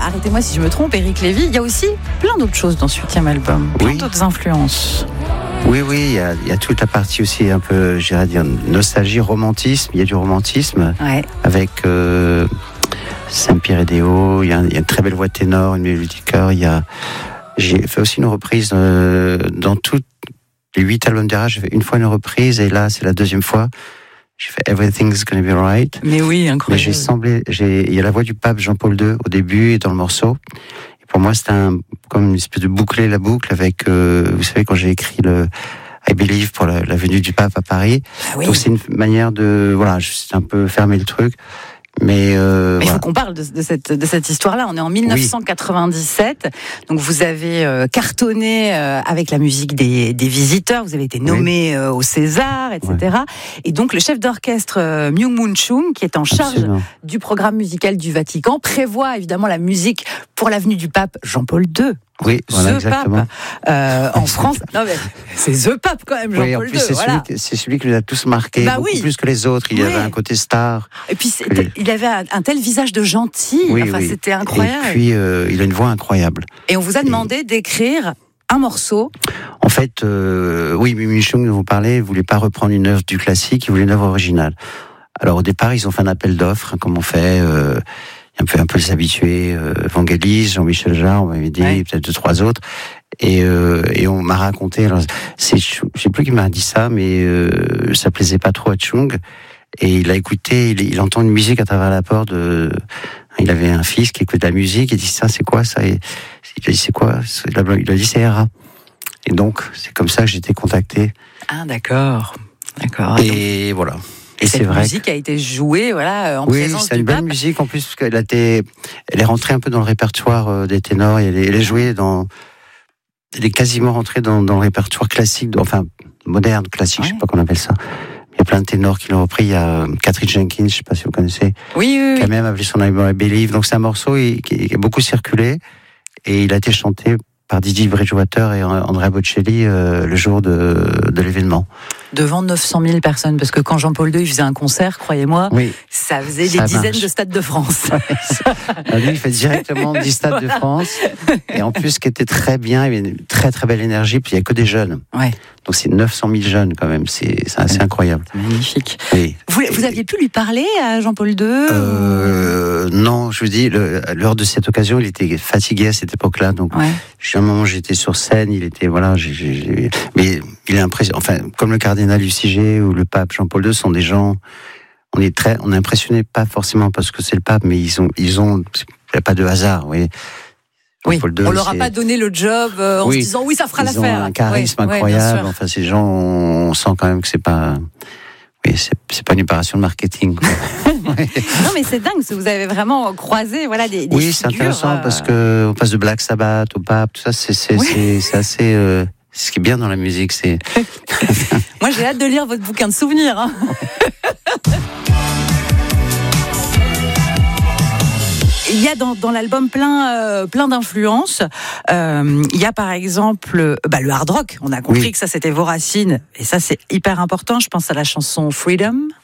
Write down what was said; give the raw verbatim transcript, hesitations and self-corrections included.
arrêtez-moi si je me trompe, Éric Lévy, il y a aussi plein d'autres choses dans ce huitième album, plein oui. d'autres influences. Oui, oui, il y a, il y a toute la partie aussi un peu, j'irais dire, nostalgie, romantisme. Il y a du romantisme ouais. avec euh, Saint-Pierre et Déo. Il y, a, il y a une très belle voix de ténor, une mélodie de chœur. Il y a, j'ai fait aussi une reprise euh, dans tous les huit albums d'Era. J'ai fait une fois une reprise et là, c'est la deuxième fois. J'ai fait Everything's Gonna Be Right. Mais oui, incroyable. Mais j'ai semblé, j'ai, il y a la voix du pape Jean-Paul deux au début et dans le morceau. Pour moi, c'était un, comme une espèce de boucler la boucle avec, euh, vous savez, quand j'ai écrit le I Believe pour la, la venue du pape à Paris. Ah oui. Donc c'est une manière de, voilà, c'est un peu fermer le truc. Mais, euh, Mais il voilà. faut qu'on parle de, de, cette, de cette histoire-là. On est en dix-neuf cent quatre-vingt-dix-sept. Oui. Donc vous avez euh, cartonné euh, avec la musique des, des Visiteurs. Vous avez été nommé oui. euh, au César, et cetera. Ouais. Et donc le chef d'orchestre euh, Myung Moon Chung, qui est en charge Absolument. du programme musical du Vatican, prévoit évidemment la musique pour l'avenue du pape Jean-Paul deux. Oui, voilà, The exactement. Pape. Euh, en France, non mais c'est The Pape quand même, Jean-Paul oui, en plus, deux. C'est, voilà. celui, c'est celui qui nous a tous marqués, bah beaucoup oui. plus que les autres. Il oui. avait un côté star. Et puis les... il avait un, un tel visage de gentil. Oui, enfin, oui. c'était incroyable. Et puis euh, il a une voix incroyable. Et on vous a demandé Et... d'écrire un morceau. En fait, euh, oui, Myung Chung, dont vous parlez, ne voulait pas reprendre une œuvre du classique, il voulait une œuvre originale. Alors au départ, ils ont fait un appel d'offres, comme on fait. Euh, un peu un peu les habitués, euh, Vangelis, Jean-Michel Jarre, on m'avait dit, ouais. peut-être deux trois autres, et euh, et on m'a raconté. Alors c'est, je sais plus qui m'a dit ça, mais euh, ça plaisait pas trop à Chung, et il a écouté, il, il entend une musique à travers la porte. De, il avait un fils qui écoute la musique, et dit ça c'est quoi ça, et il a dit c'est quoi, il a dit c'est Era. Et donc c'est comme ça que j'ai été contacté. Ah d'accord, d'accord. Et donc... voilà. Et, et c'est cette vrai musique que... a été jouée, voilà, en oui, présence du pape. Oui, c'est une belle musique en plus parce qu'elle a été, elle est rentrée un peu dans le répertoire des ténors. Et elle, est, elle est jouée dans, elle est quasiment rentrée dans, dans le répertoire classique, enfin moderne, classique, ouais. je sais pas comment on appelle ça. Il y a plein de ténors qui l'ont repris. Il y a Catherine Jenkins, je sais pas si vous connaissez, oui, oui, qui a oui. même appelé son album I Believe. Donc c'est un morceau qui, qui a beaucoup circulé et il a été chanté par Didi Bridgewater et Andrea Bocelli euh, le jour de, de l'événement. Devant neuf cent mille personnes, parce que quand Jean-Paul deux il faisait un concert, croyez-moi, oui, ça faisait ça des marche. dizaines de stades de France. Ouais, lui, il fait directement dix stades de France. Et en plus, ce qui était très bien, il y avait une très très belle énergie, puis il n'y a que des jeunes. Ouais. Donc c'est neuf cent mille jeunes quand même, c'est, c'est assez incroyable. Magnifique. Oui. Vous, vous aviez pu lui parler à Jean-Paul deux euh, ou... Non, je vous dis, le, lors de cette occasion, il était fatigué à cette époque-là. Donc, ouais. j'ai un moment, j'étais sur scène, il était, voilà, j'ai, j'ai, mais il est impressionnant. Enfin, comme le cardinal Luciger ou le pape Jean-Paul deux sont des gens, on est très, on est impressionné, pas forcément parce que c'est le pape, mais ils ont, ils ont, il n'y a pas de hasard, vous voyez. Oui, deux, on leur a c'est... pas donné le job euh, en oui, se disant oui, ça fera ils l'affaire. Ils ont un charisme oui, incroyable. Oui, enfin, ces gens, on sent quand même que c'est pas, oui, c'est, c'est pas une opération de marketing. Non, mais c'est dingue, vous avez vraiment croisé, voilà, des, des oui, figures. C'est intéressant euh... parce que on passe de Black Sabbath au pape, tout ça, c'est, c'est, oui. c'est, c'est assez. Euh, ce qui est bien dans la musique, c'est. Moi, j'ai hâte de lire votre bouquin de souvenirs. Hein. Il y a dans, dans l'album plein, euh, plein d'influences. Euh, il y a par exemple bah, le hard rock. On a compris oui. que ça c'était vos racines. Et ça c'est hyper important. Je pense à la chanson Freedom.